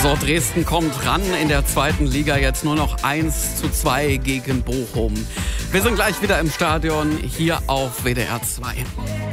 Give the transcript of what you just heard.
So, Dresden kommt ran in der zweiten Liga, jetzt nur noch 1:2 gegen Bochum. Wir sind gleich wieder im Stadion hier auf WDR 2.